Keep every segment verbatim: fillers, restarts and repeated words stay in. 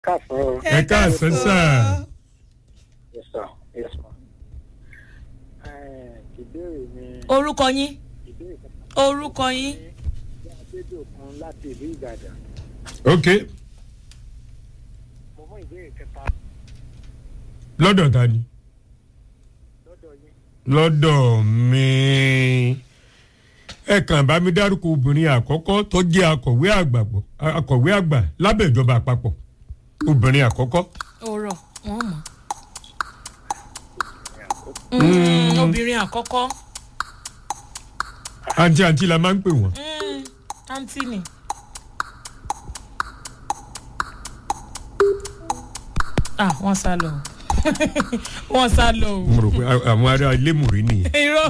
káàsán. ẹ káàsán sà. yes sir yes ma. ìbéèrè mi. orúkọ yín ìbéèrè kan. orúkọ yín. ìyá adédọ̀kun láti ìlú ìbàdàn. ok mo mú ìbéèrè kẹta lọ́dọ̀ ta ni. lọ́dọ̀ yín. lọ́dọ̀ mi ẹ kàn bá mi dárúkọ obìnrin àkọ́kọ́ tó jẹ́ akọ̀wé àgbà akọ̀wé àgbà lábẹ́ ìjọba àpapọ̀ obìnrin àkọ́kọ́. ọ̀rọ̀ wọn mọ̀. Mm, obìnrin àkọ́kọ́. àǹtí àǹtí la máa ń pè wọ́n. Mm, àǹtí ni. ah wọ́n sá lọ wọ́n sá lọ o. mo rò pé àwọn ará ilé mùrí nìyẹn. irọ́.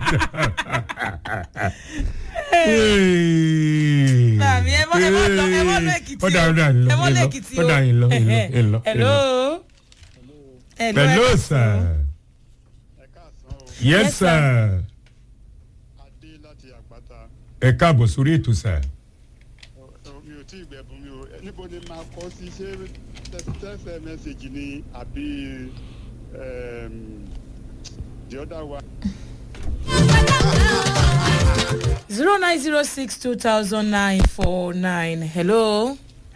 Tàbí ẹ mọ́ ẹ mọ́ lọ ẹ mọ́ lọ Èkìtì o. Ọ̀dà ọ̀dà ń lọ ẹ mọ́ lọ Èkìtì o. ọ̀dà ń lọ ń lọ ń lọ. Hello. Hello. hello sir. ẹ káàsán o. yes Yes, sir. adé láti àpáta. ẹ káàbọ̀ sórí ètò sir. Ọ- ọ- mi ò tí ì gbẹ̀bùn mi o Ẹ, níbo ni máa kọ́ sí ṣé tẹ́sẹ̀ mẹ́sẹ̀gì ni àbí um, the other one. zero nine zero six two thousand nine four nine. Hello.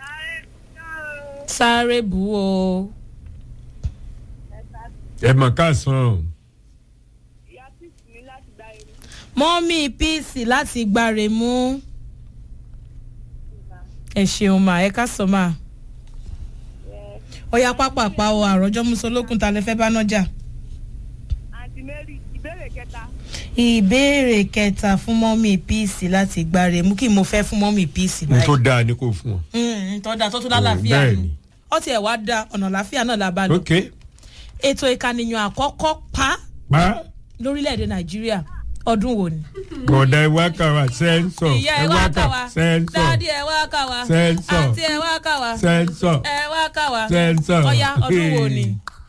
Sáré bu o. ẹ mọ̀ káàsán. Mọ́mí píìsì láti gbáre mú. Ẹ ṣeun mà ẹ ká sọ mà. Ọya pápápá o àròjọ musolókun ta lè fẹ́ bá nájà. àǹtí mary ìbéèrè kẹta. Ìbéèrè kẹta fún mọ́mí píìsì láti gbáre mú kí mo fẹ́ fún mọ́mí píìsì n tó báyìí. dáa ni kò fún wọn. Mm, tọ́da tó tún lálàáfíà bẹ́ẹ̀ ni. ni. Ó tiẹ̀ wá da ọ̀nà àlàáfíà náà la bá lọ. ok Ètò ìkànnìyàn àkọ́kọ́ pa pa lórílẹ̀‐èdè Nàìjíríà ọdún wo ni? bọ̀dà ẹ wá kà wá sẹ́ńsọ̀ Ìyá ẹ wá kà wá. sẹ́ńsọ̀ Dádì ẹ wá kà wá. Sẹ́ńsọ̀. Àǹtí ẹ wá kà wá. sẹ́ńsọ̀ Ẹ wá kà wá. sẹ́ńsọ̀. Ọya ọdún wo ni?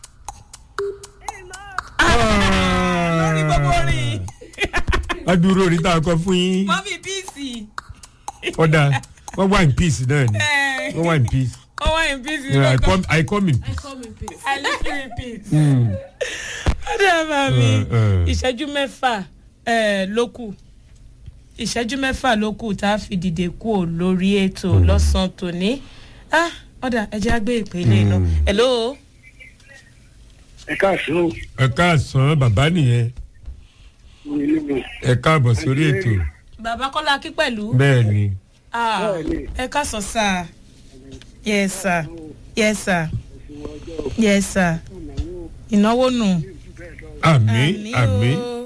Lórí gbogbo orin. adúró orí tá a kọ fún yín. Mọ́mí píìsì. ọ̀dà wọ́n wà in peace náà ni Ẹ wọ́n wà in peace. ó wá in peace. Yeah, I lọ́kàn. come I come in peace. I live in peace. Mm. Ọdún ẹ̀ máa mi. Uh, uh. Ìṣẹ́jú mẹ́fà eh, ló kù. Ìṣẹ́jú mẹ́fà ló kù tá a fi dìde kúrò lórí ètò lọ́sàn-án tòní. Ah, ọ̀dà ẹ jẹ́ á gbé ìpè ilé iná. Hello. ẹ káàsán o. ẹ káàsán bàbá nìyẹn mi ilé mi. ẹ káàbọ̀ sórí ètò Bàbá Kọ́lá kí pẹ̀lú. bẹ́ẹ̀ ni. Ah, Bẹ́ẹ̀ni. ẹ káàsán sir. Yes sir. Yes sir. Yes sir. Ìnáwó nù. àmì àmì o.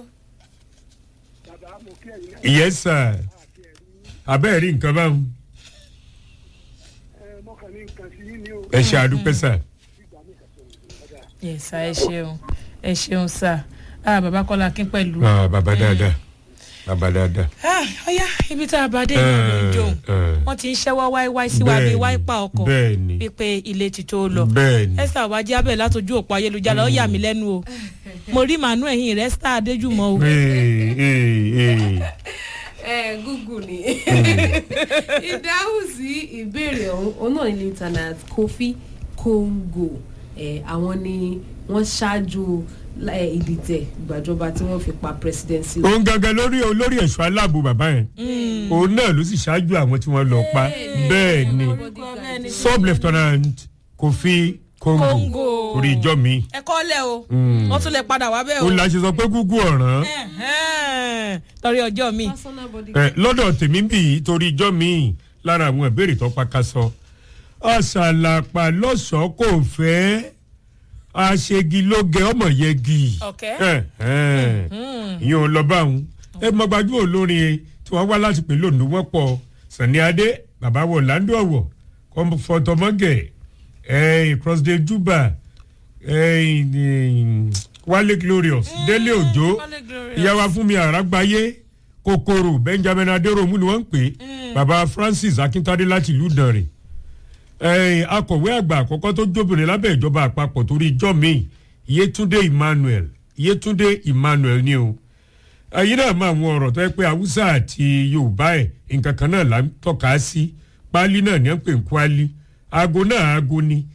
yes sir abẹ́ẹ̀ rí nǹkan báwọn ẹ ṣe àdúpẹ́ sà. Yes sir, ẹ ṣeun. Ẹ ṣeun sir. Ah, Bàbá Kọ́lá kí pẹ̀lú. Ah, bàbá dáadáa bàbá dáadáa. Ah, ọ̀yá ibi tá a bá dé ìlú ló ń jó. Wọ́n ti ń ṣẹ́wọ́ wáíwáí sí wa bíi wáípà ọkọ̀. bẹ́ẹ̀ ni Pípé ilé ti tó lọ. bẹ́ẹ̀ ni. Esther wájú abẹ́ látọjú òpó ayélujára ó yà mí lẹ́nu o. Mo rí màánú ẹ̀yìn rẹ̀ Esther Adéjùmọ̀ o. Ee, ee, ee. ẹ google ni ìdáhùn sí ìbéèrè ọ̀hún òun náà ní internet Kofi Congo ẹ àwọn ni wọ́n ṣáájú ẹ, ìdìtẹ̀ ìgbàjọba tí wọ́n fi pa presidency. òun gangan lórí olórí ẹ̀ṣọ́ aláàbò bàbá yẹn òun náà ló sì ṣáájú àwọn tí wọ́n lọ pa bẹ́ẹ̀ ni sub lieutenant Kofi Congo Congo. orí ìjọ mi. Ẹ kọ́ lẹ̀ o. Mm. Wọ́n tún lè padà wá bẹ́ẹ̀ o. ó la ṣe sọ pé gúgú ọ̀ràn Ẹ̀hẹ́n. Torí ọjọ́ mi. personal body. ẹ, lọ́dọ̀ tèmi bì í torí ìjọ mi lára àwọn ìbéèrè tó paka sọ. ọ̀sàlàpà lọ́sọ̀ọ́ kò fẹ́ aṣegilóge ọmọ yẹgi. Okay. ìyẹn ò lọ bá òun ẹ mọ gbajúmọ̀ olórin tí wọ́n wá láti pè lónìí wọ́n pọ̀ Sani Adé bàbá wọ̀ Lando ọ̀wọ̀ kọ́ńfọ̀tọ̀mọ́gẹ̀ crossday juba Wálé Glorious Délé Òjó Wálé Glorious. ìyàwó Fúnmi Àràgbáyé Kòkòrò Benjamin Adéròmù ni wọ́n ń pè bàbá Francis Akíntádé láti ìlú Ìdànrè akọ̀wé àgbà àkọ́kọ́ tó jóbìnrin lábẹ́ ìjọba àpapọ̀ torí ìjọ mi Yétúndé Emmanuel Yétúndé Emmanuel ni o ẹ̀yin náà máa wọn ọ̀rọ̀ tó yẹ pé Haúsá àti Yorùbá ẹ̀ nǹkan kan náà là ń tọ́ka sí páálí náà ní à ń pè ń kwálí aago náà aago ni